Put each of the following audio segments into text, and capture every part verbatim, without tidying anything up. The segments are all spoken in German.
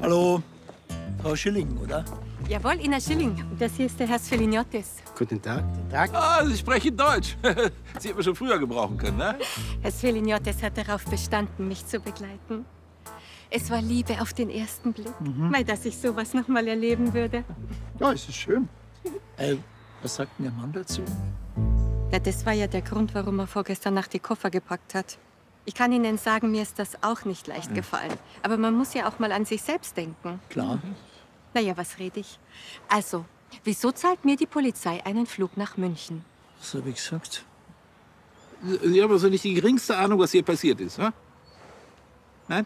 Hallo, Frau Schilling, oder? Jawohl, Ina Schilling. Das hier ist der Herr Sfeliniotis. Guten Tag. Guten Tag. Ah, Sie sprechen Deutsch. Sie hätten wir schon früher gebrauchen können, ne? Herr Sfeliniotis hat darauf bestanden, mich zu begleiten. Es war Liebe auf den ersten Blick. Mhm. Weil, dass ich sowas noch mal erleben würde. Ja, es ist schön. Äh, was sagt denn Ihr Mann dazu? Ja, das war ja der Grund, warum er vorgestern Nacht die Koffer gepackt hat. Ich kann Ihnen sagen, mir ist das auch nicht leicht mhm. gefallen. Aber man muss ja auch mal an sich selbst denken. Klar. Naja, was rede ich? Also, wieso zahlt mir die Polizei einen Flug nach München? Was habe ich gesagt? Sie haben also nicht die geringste Ahnung, was hier passiert ist, ne? Nein?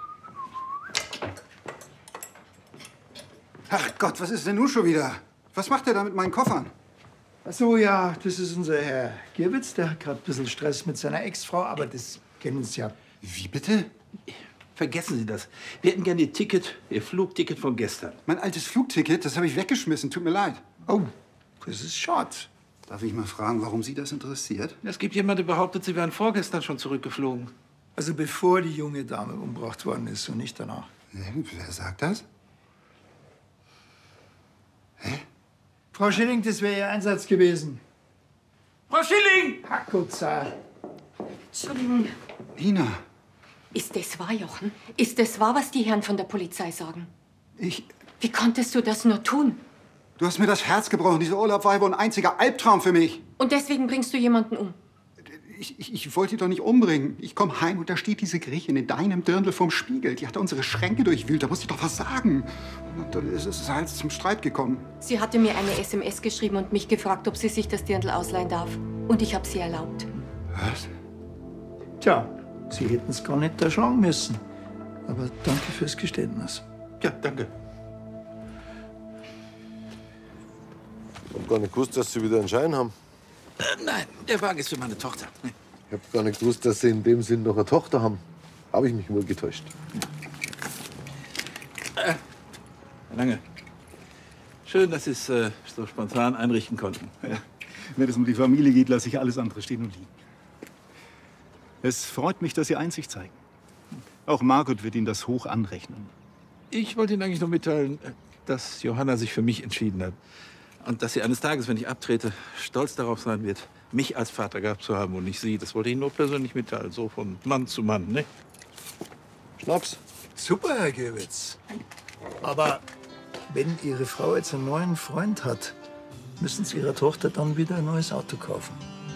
Ach Gott, was ist denn nun schon wieder? Was macht er da mit meinen Koffern? Ach so, ja, das ist unser Herr Gierwitz. Der hat gerade ein bisschen Stress mit seiner Ex-Frau, aber das kennen Sie ja. Wie bitte? Vergessen Sie das. Wir hätten gerne Ihr Ticket, Ihr Flugticket von gestern. Mein altes Flugticket, das habe ich weggeschmissen. Tut mir leid. Oh, das ist schade. Darf ich mal fragen, warum Sie das interessiert? Es gibt jemanden, der behauptet, Sie wären vorgestern schon zurückgeflogen. Also bevor die junge Dame umgebracht worden ist und nicht danach. Nee, wer sagt das? Hä? Frau Schilling, das wäre Ihr Einsatz gewesen. Frau Schilling! Hackutza. Entschuldigung. Ina. Ist das wahr, Jochen? Ist das wahr, was die Herren von der Polizei sagen? Ich... Wie konntest du das nur tun? Du hast mir das Herz gebrochen. Dieser Urlaub war ein einziger Albtraum für mich. Und deswegen bringst du jemanden um? Ich, ich, ich wollte ihn doch nicht umbringen. Ich komme heim und da steht diese Griechin in deinem Dirndl vorm Spiegel. Die hat unsere Schränke durchwühlt. Da musste ich doch was sagen. Und dann ist es halt zum Streit gekommen. Sie hatte mir eine S M S geschrieben und mich gefragt, ob sie sich das Dirndl ausleihen darf. Und ich habe sie erlaubt. Was? Tja, Sie hätten es gar nicht erschlagen müssen. Aber danke fürs Geständnis. Ja, danke. Ich hab gar nicht gewusst, dass Sie wieder einen Schein haben. Äh, nein, der Wagen ist für meine Tochter. Ich hab gar nicht gewusst, dass Sie in dem Sinn noch eine Tochter haben. Habe ich mich wohl getäuscht. Äh, Lange. Schön, dass Sie es äh, so spontan einrichten konnten. Ja. Wenn es um die Familie geht, lasse ich alles andere stehen und liegen. Es freut mich, dass Sie Einsicht zeigen. Auch Margot wird Ihnen das hoch anrechnen. Ich wollte Ihnen eigentlich nur mitteilen, dass Johanna sich für mich entschieden hat. Und dass sie eines Tages, wenn ich abtrete, stolz darauf sein wird, mich als Vater gehabt zu haben und nicht Sie. Das wollte ich Ihnen nur persönlich mitteilen, so von Mann zu Mann, ne? Schnaps. Super, Herr Gierwitz. Aber wenn Ihre Frau jetzt einen neuen Freund hat, müssen Sie Ihrer Tochter dann wieder ein neues Auto kaufen.